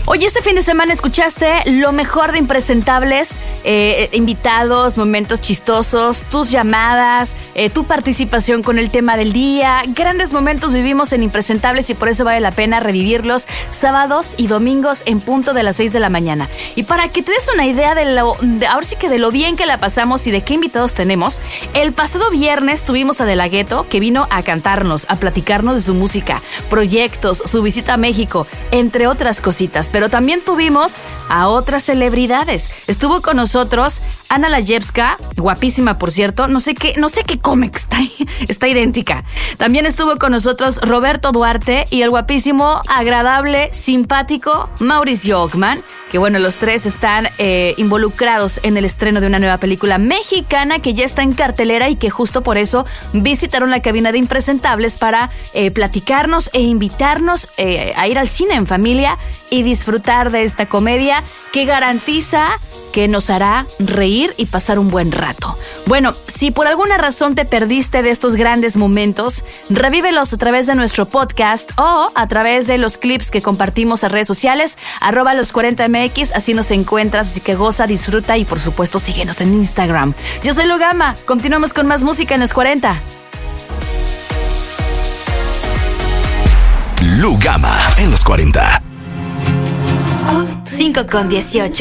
Oye, este fin de semana escuchaste lo mejor de Impresentables, invitados, momentos chistosos, tus llamadas, tu participación con el tema del día. Grandes momentos vivimos en Impresentables y por eso vale la pena revivirlos sábados y domingos en punto de las 6 de la mañana. Y para que te des una idea ahora sí que de lo bien que la pasamos y de qué invitados tenemos, el pasado viernes tuvimos a De La Ghetto, que vino a cantarnos, a platicarnos de su música, proyectos, su visita a México, entre otras cositas. Pero también tuvimos a otras celebridades. Estuvo con nosotros Ana Layevska, guapísima por cierto, no sé qué come, está idéntica. También estuvo con nosotros Roberto Duarte y el guapísimo, agradable, simpático Mauricio Ockman, que bueno, los tres están involucrados en el estreno de una nueva película mexicana que ya está en cartelera y que justo por eso visitaron la cabina de Impresentables para platicarnos e invitarnos a ir al cine en familia y disfrutar de esta comedia que garantiza que nos hará reír y pasar un buen rato. Bueno, si por alguna razón te perdiste de estos grandes momentos, revívelos a través de nuestro podcast o a través de los clips que compartimos a redes sociales, @los40mx, así nos encuentras, así que goza, disfruta y por supuesto síguenos en Instagram. Yo soy Lugama, continuamos con más música en los 40. Lugama en los 40. 5:18